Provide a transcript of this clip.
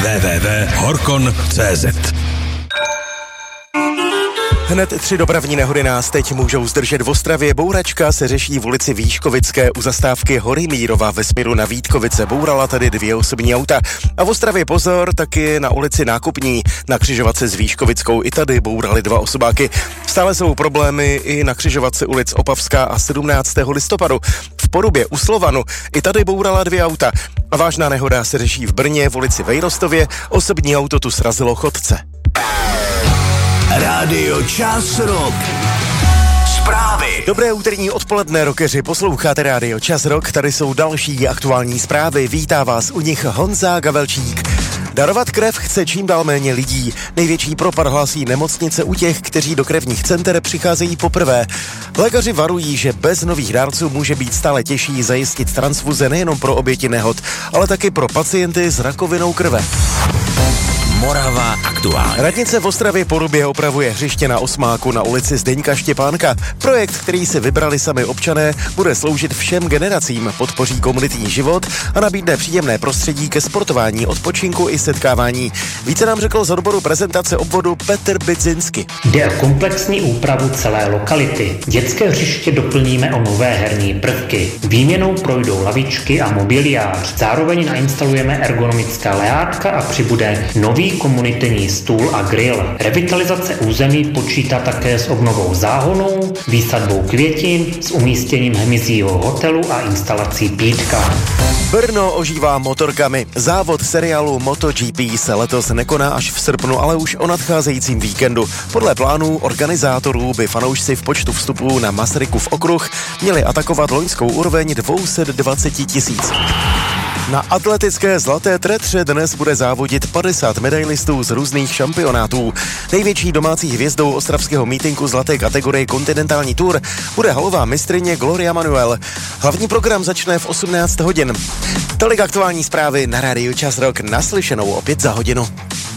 www.horkon.cz. Hned 3 dopravní nehody nás teď můžou zdržet v Ostravě. Bouračka se řeší v ulici Výškovické u zastávky Hory Mírova ve směru na Vítkovice. Bourala tady 2 osobní auta. A v Ostravě pozor, taky na ulici Nákupní na křižovatce s Výškovickou. I tady bourali 2 osobáky. Stále jsou problémy i na křižovatce ulic Opavská a 17. listopadu. V Porubě u Slovanu i tady bourala 2 auta. A vážná nehoda se řeší v Brně v ulici Vejrostově. Osobní auto tu srazilo chodce. Rádio Čas Rock. Zprávy. Dobré úterní odpoledne, rockeři, posloucháte Rádio Čas Rock, tady jsou další aktuální zprávy, vítá vás u nich Honza Gavelčík. Darovat krev chce čím dál méně lidí. Největší propad hlásí nemocnice u těch, kteří do krevních center přicházejí poprvé. Lékaři varují, že bez nových dárců může být stále těžší zajistit transfuze nejenom pro oběti nehod, ale taky pro pacienty s rakovinou krve. Morava aktuálně. Radnice v Ostravě Porubě opravuje hřiště na Osmáku na ulici Zdeňka Štěpánka. Projekt, který si vybrali sami občané, bude sloužit všem generacím, podpoří komunitní život a nabídne příjemné prostředí ke sportování, odpočinku i setkávání. Více nám řekl z odboru prezentace obvodu Petr Bydzinski. Jde o komplexní úpravu celé lokality. Dětské hřiště doplníme o nové herní prvky. Výměnou projdou lavičky a mobiliář. Zároveň nainstalujeme ergonomická lejátka a přibude nový komunitní stůl a grill. Revitalizace území počítá také s obnovou záhonů, výsadbou květin, s umístěním hmyzího hotelu a instalací pítka. Brno ožívá motorkami. Závod seriálu MotoGP se letos nekoná až v srpnu, ale už o nadcházejícím víkendu. Podle plánů organizátorů by fanoušci v počtu vstupů na Masarykův okruh měli atakovat loňskou úroveň 220 000. Na atletické zlaté tretře dnes bude závodit 50 medailistů z různých šampionátů. Největší domácí hvězdou ostravského mítinku zlaté kategorie Kontinentální Tour bude halová mistryně Gloria Manuel. Hlavní program začne v 18 hodin. Tolik aktuální zprávy na Rádiu Čas Rock, naslyšenou opět za hodinu.